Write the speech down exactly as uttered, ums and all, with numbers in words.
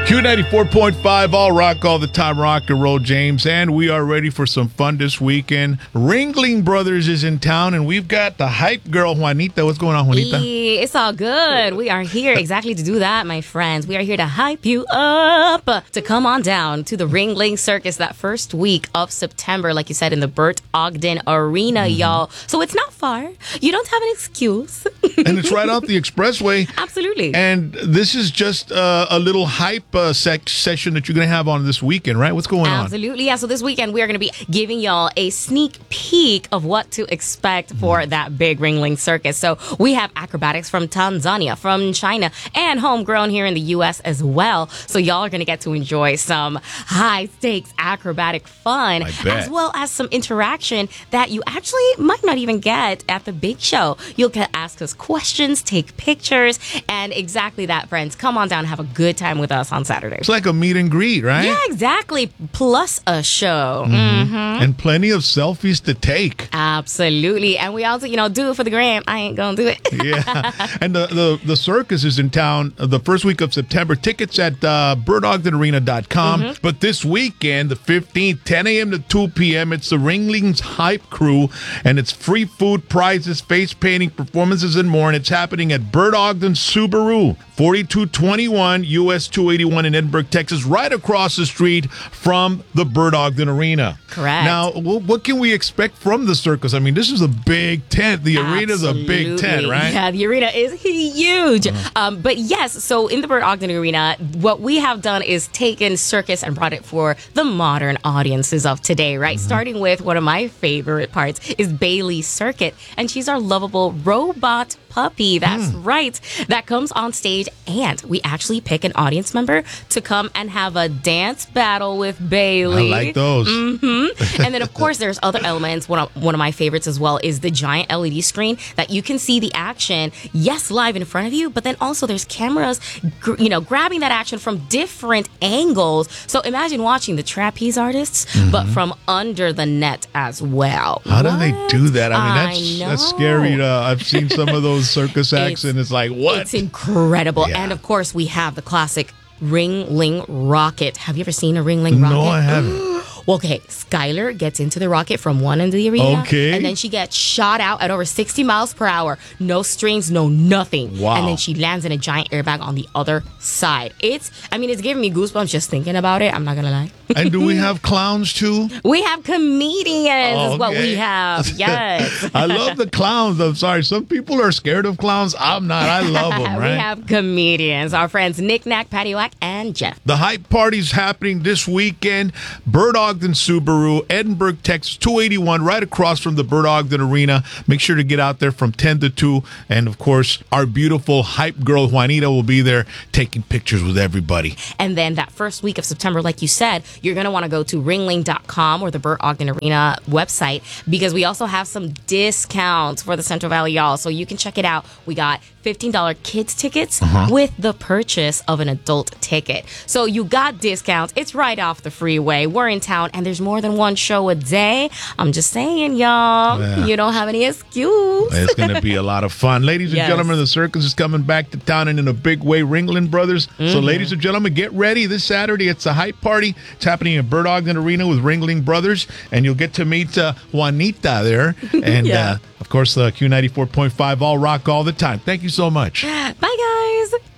Q ninety-four point five, all rock all the time, rock and roll, James. And we are ready for some fun this weekend. Ringling Brothers is in town, and we've got the hype girl, Juanita. What's going on, Juanita? Hey, it's all good. We are here exactly to do that, my friends. We are here to hype you up, to come on down to the Ringling Circus that first week of September, like you said, in the Bert Ogden Arena, mm-hmm. y'all. So it's not far. You don't have an excuse. And it's right off the expressway. Absolutely. And this is just uh, a little hype uh, sec- session that you're going to have on this weekend, right? What's going Absolutely. on? Absolutely. Yeah. So this weekend, we are going to be giving y'all a sneak peek of what to expect for that big Ringling Circus. So we have acrobatics from Tanzania, from China, and homegrown here in the U S as well. So y'all are going to get to enjoy some high stakes acrobatic fun, as well as some interaction that you actually might not even get at the big show. You'll get ask us questions, take pictures, and exactly that, friends. Come on down and have a good time with us on Saturday. It's like a meet and greet, right? Yeah, exactly. Plus a show. Mm-hmm. Mm-hmm. And plenty of selfies to take. Absolutely. And we also, you know, do it for the gram. I ain't gonna do it. Yeah. And the, the, the circus is in town the first week of September. Tickets at uh, bert ogden arena dot com. Mm-hmm. But this weekend, the fifteenth, ten a.m. to two p.m., it's the Ringling's Hype Crew. And it's free food, prizes, face painting, performances, and more. And it's happening at Bert Ogden Subaru, forty-two twenty-one U S two eighty-one in Edinburgh, Texas, right across the street from the Bert Ogden Arena. Correct. Now, what can we expect from the circus? I mean, this is a big tent. The arena is a big tent, right? Yeah, the arena is huge. Uh-huh. Um, but yes, so in the Bert Ogden Arena, what we have done is taken circus and brought it for the modern audiences of today, right? Mm-hmm. Starting with one of my favorite parts is Bailey's Circuit, and she's our lovable robot puppy. That's mm. right. That comes on stage, and we actually pick an audience member to come and have a dance battle with Bailey. I like those. Mm-hmm. And then, of course, there's other elements. One of, one of my favorites as well is the giant L E D screen that you can see the action, yes, live in front of you, but then also there's cameras, gr- you know, grabbing that action from different angles. So imagine watching the trapeze artists, mm-hmm. but from under the net as well. How what? do they do that? I mean, that's, I that's scary. Uh, I've seen some of those circus acts, and it's like, what? It's incredible. Yeah. And of course, we have the classic Ringling Rocket. Have you ever seen a Ringling Rocket? No, I haven't. Well, okay, Skylar gets into the rocket from one end of the arena, okay. and then she gets shot out at over sixty miles per hour. No strings, no nothing. Wow. And then she lands in a giant airbag on the other side. It's, I mean, it's giving me goosebumps just thinking about it. I'm not going to lie. And do we have clowns too? We have comedians okay. is what we have. Yes. I love the clowns. I'm sorry. Some people are scared of clowns. I'm not. I love them, right? We have comedians. Our friends Nick Nack, Patty Whack, and Jeff. The hype party's happening this weekend. Bert Ogden Subaru, Edinburgh, Texas, two eighty-one, right across from the Bert Ogden Arena. Make sure to get out there from ten to two. And, of course, our beautiful hype girl, Juanita, will be there taking pictures with everybody. And then that first week of September, like you said, you're going to want to go to ringling dot com or the Bert Ogden Arena website, because we also have some discounts for the Central Valley, y'all. So you can check it out. We got fifteen dollars kids tickets uh-huh. with the purchase of an adult ticket. So you got discounts. It's right off the freeway. We're in town, and there's more than one show a day. I'm just saying, y'all, yeah. you don't have any excuse. It's going to be a lot of fun. Ladies and yes. gentlemen, the circus is coming back to town, and in a big way, Ringling Brothers. Mm-hmm. So ladies and gentlemen, get ready. This Saturday, it's a hype party. It's happening at Bert Ogden Arena with Ringling Brothers, and you'll get to meet uh, Juanita there. And, yeah. uh, of course, uh, Q ninety-four point five, all rock all the time. Thank you so much. Bye, guys.